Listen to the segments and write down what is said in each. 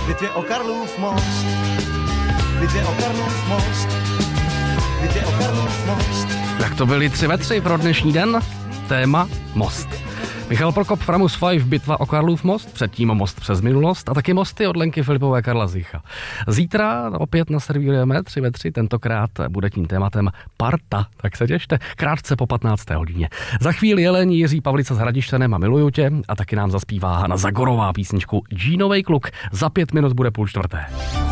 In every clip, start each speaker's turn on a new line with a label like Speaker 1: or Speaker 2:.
Speaker 1: Bitvě o Karlův most. Bitvě o Karlův most. Bitvě o Karlův most.
Speaker 2: Tak to byli 3 ve 3 pro dnešní den. Téma most. Michal Prokop, Framus 5, bitva o Karlův most, předtím Most přes minulost a taky mosty od Lenky Filipové, Karla Zicha. Zítra opět naservírujeme 3 ve 3, tentokrát bude tím tématem parta, tak se těšte, krátce po 15. hodině. Za chvíli Jelení, Jiří Pavlica s Hradišťanem a Miluju tě a taky nám zaspívá Hana Zagorová písničku Džínovej kluk. Za 5 minut bude 3:30.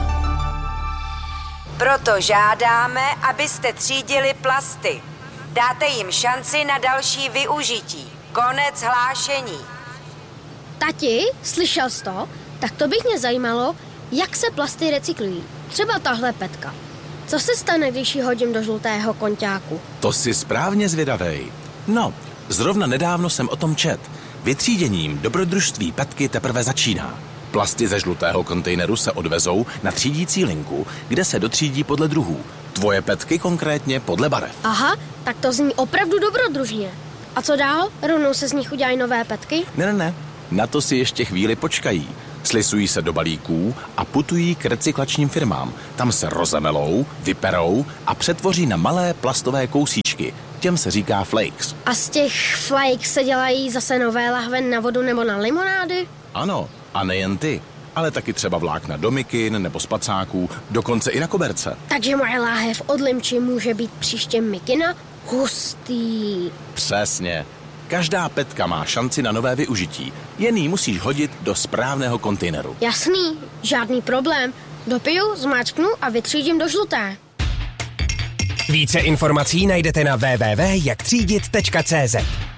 Speaker 3: Proto žádáme, abyste třídili plasty. Dáte jim šanci na další využití. Konec hlášení.
Speaker 4: Tati, slyšel jsi to? Tak to bych mě zajímalo, jak se plasty recyklují. Třeba tahle petka. Co se stane, když ji hodím do žlutého konťáku?
Speaker 5: To jsi správně zvědavej. No, zrovna nedávno jsem o tom čet. Vytříděním dobrodružství petky teprve začíná. Plasty ze žlutého kontejneru se odvezou na třídící linku, kde se dotřídí podle druhů. Tvoje petky konkrétně podle barev.
Speaker 4: Aha, tak to zní opravdu dobrodružně. A co dál? Rovnou se z nich udělají nové petky?
Speaker 5: Ne. Na to si ještě chvíli počkají. Slisují se do balíků a putují k recyklačním firmám. Tam se rozemelou, vyperou a přetvoří na malé plastové kousíčky. Těm se říká flakes.
Speaker 4: A z těch flakes se dělají zase nové lahve na vodu nebo na limonády?
Speaker 5: Ano, a nejen ty, ale taky třeba vlákna do mikin nebo spacáků, dokonce i na koberce.
Speaker 4: Takže moje láhev od limči může být příště mikina? Hustý.
Speaker 5: Přesně. Každá petka má šanci na nové využití. Jen ji musíš hodit do správného kontejneru.
Speaker 4: Jasný, žádný problém. Dopiju, zmáčknu a vytřídím do žluté.
Speaker 6: Více informací najdete na www.jaktřídit.cz.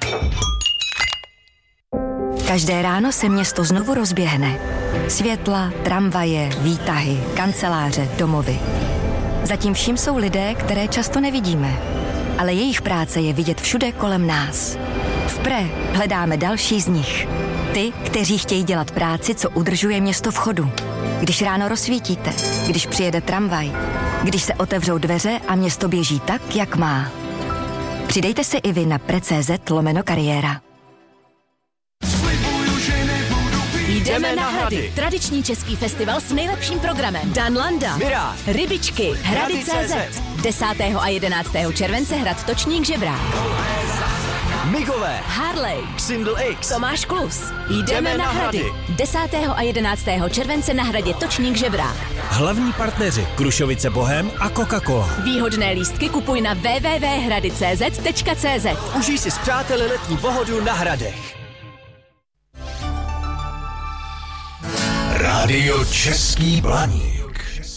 Speaker 7: Každé ráno se město znovu rozběhne. Světla, tramvaje, výtahy, kanceláře, domovy. Zatím vším jsou lidé, které často nevidíme. Ale jejich práce je vidět všude kolem nás. V Pre hledáme další z nich. Ty, kteří chtějí dělat práci, co udržuje město v chodu. Když ráno rozsvítíte, když přijede tramvaj, když se otevřou dveře a město běží tak, jak má. Přidejte se i vy na pre.cz/kariéra.
Speaker 8: Jdeme na Hrady. Tradiční český festival s nejlepším programem. Dan Landa,
Speaker 6: Mirá,
Speaker 8: Rybičky, Hrady.cz. 10. a 11. července hrad Točník Žebrák.
Speaker 6: Migové,
Speaker 8: Harley,
Speaker 6: Xindl X,
Speaker 8: Tomáš Klus. Jdeme na Hrady. 10. a 11. července na hradě Točník Žebrák.
Speaker 6: hlavní partneři Krušovice Bohem a Coca-Cola.
Speaker 8: Výhodné lístky kupuj na www.hrady.cz.
Speaker 6: Užij si s přáteli letní pohodu na Hradech.
Speaker 9: Rádio Český Blaník.